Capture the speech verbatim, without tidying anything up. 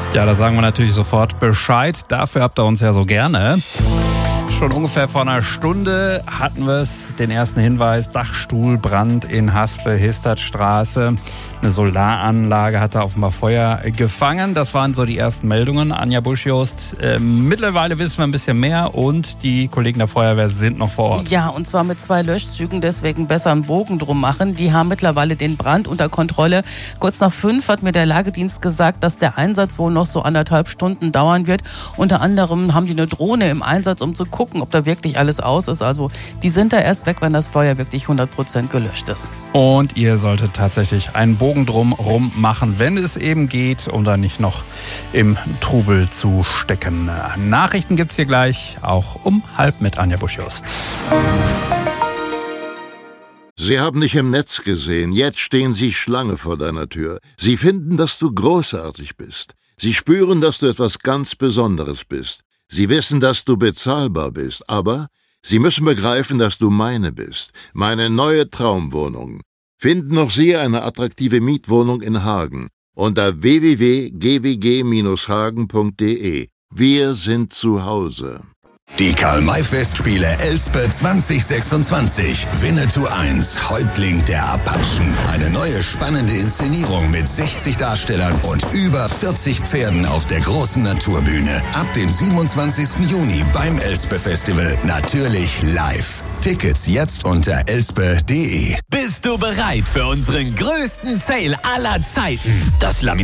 Ja, da sagen wir natürlich sofort Bescheid. Dafür habt ihr uns ja so gerne. Schon ungefähr vor einer Stunde hatten wir es, den ersten Hinweis, Dachstuhlbrand in Haspe-Histadstraße. Eine Solaranlage hatte offenbar Feuer gefangen. Das waren so die ersten Meldungen. Anja Busch-Jost, äh, mittlerweile wissen wir ein bisschen mehr und die Kollegen der Feuerwehr sind noch vor Ort. Ja, und zwar mit zwei Löschzügen, deswegen besser einen Bogen drum machen. Die haben mittlerweile den Brand unter Kontrolle. Kurz nach fünf hat mir der Lagedienst gesagt, dass der Einsatz wohl noch so anderthalb Stunden dauern wird. Unter anderem haben die eine Drohne im Einsatz, um zu gucken, ob da wirklich alles aus ist. Also die sind da erst weg, wenn das Feuer wirklich hundert Prozent gelöscht ist. Und ihr solltet tatsächlich einen Bogen drum rum machen, wenn es eben geht, um da nicht noch im Trubel zu stecken. Nachrichten gibt's hier gleich, auch um halb mit Anja Busch-Jost. Sie haben dich im Netz gesehen, jetzt stehen sie Schlange vor deiner Tür. Sie finden, dass du großartig bist. Sie spüren, dass du etwas ganz Besonderes bist. Sie wissen, dass du bezahlbar bist, aber sie müssen begreifen, dass du meine bist. Meine neue Traumwohnung. Finden auch Sie eine attraktive Mietwohnung in Hagen unter w w w punkt g w g Bindestrich hagen punkt d e. Wir sind zu Hause. Die Karl-May-Festspiele Elspe zwanzig sechsundzwanzig. Winnetou eins, Häuptling der Apachen. Eine neue spannende Inszenierung mit sechzig Darstellern und über vierzig Pferden auf der großen Naturbühne. Ab dem siebenundzwanzigsten Juni beim Elspe-Festival. Natürlich live. Tickets jetzt unter elspe punkt d e. Bist du bereit für unseren größten Sale aller Zeiten? Das Laminat